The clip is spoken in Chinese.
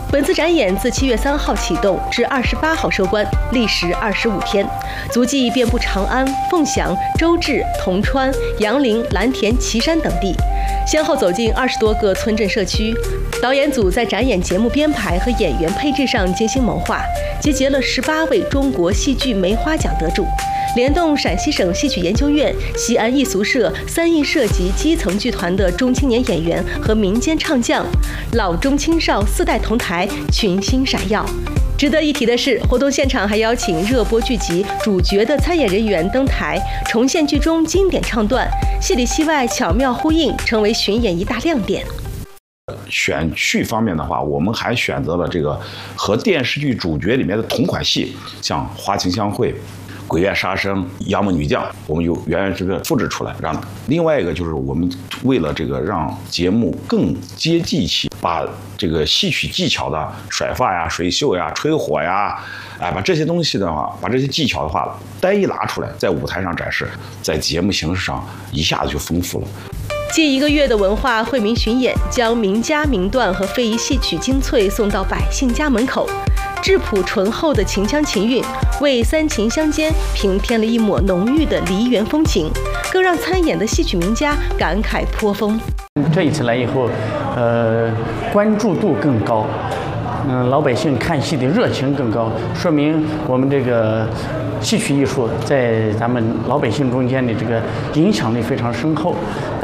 本次展演自7月3号启动至28号收官，历时25天，足迹遍布长安、凤翔、周至、铜川、杨凌、蓝田、岐山等地，先后走进20多个村镇社区。导演组在展演节目编排和演员配置上精心谋划，集结了18位中国戏剧梅花奖得主，联动陕西省戏曲研究院、西安艺俗社、3艺社级基层剧团的中青年演员和民间唱将，老中青少4代同台，群星闪耀。值得一提的是，活动现场还邀请热播剧集主角的参演人员登台，重现剧中经典唱段，戏里戏外巧妙呼应，成为巡演一大亮点。 选剧方面的话，我们还选择了这个和电视剧主角里面的同款戏，像《花情相会》、《鬼月杀生》、《杨门女将》，我们有原这个复制出来。另外一个就是我们为了这个让节目更接地气，把这个戏曲技巧的甩发呀、水袖呀、吹火呀，把这些东西的话，把这些技巧的话单一拿出来，在舞台上展示，在节目形式上一下子就丰富了。 近1个月的文化惠民巡演，将名家名段和非遗戏曲精粹送到百姓家门口，质朴醇厚的秦腔琴韵为三秦相间平添了一抹浓郁的梨园风情，更让参演的戏曲名家感慨颇丰。 这一次来以后，关注度更高，老百姓看戏的热情更高，说明我们这个戏曲艺术在咱们老百姓中间的这个影响力非常深厚。